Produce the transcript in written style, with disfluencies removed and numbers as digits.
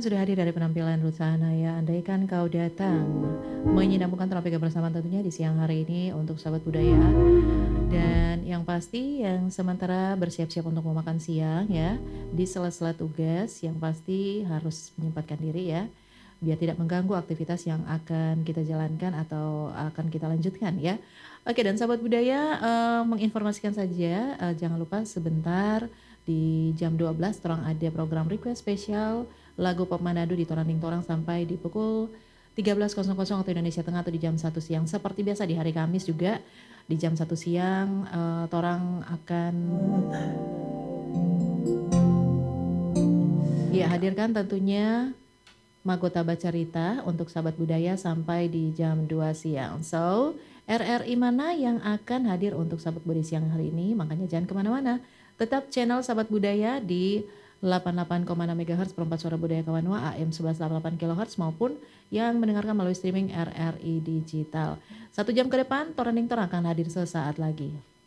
sudah hadir dari penampilan Ruth Sahanaya. Andaikan kau datang menyambungkan topik kebersamaan tentunya di siang hari ini untuk sahabat budaya. Dan yang pasti yang sementara bersiap-siap untuk mau makan siang ya, di sela-sela tugas yang pasti harus menyempatkan diri ya, biar tidak mengganggu aktivitas yang akan kita jalankan atau akan kita lanjutkan ya. Oke, dan sahabat budaya menginformasikan saja, jangan lupa sebentar di jam 12 torang ada program request spesial lagu pop Manado di Torang Ding Torang sampai di pukul 13.00 waktu Indonesia Tengah atau di jam 1 siang. Seperti biasa di hari Kamis juga di jam 1 siang torang akan ya hadirkan tentunya Magota Bacarita untuk sahabat budaya sampai di jam 2 siang. So, RRI mana yang akan hadir untuk sahabat budaya siang hari ini? Makanya jangan kemana-mana. Tetap channel sahabat budaya di 88,6 MHz perempat suara budaya Kawanua AM 1188 kHz maupun yang mendengarkan melalui streaming RRI Digital. 1 jam ke depan, Toranding Torang akan hadir sesaat lagi.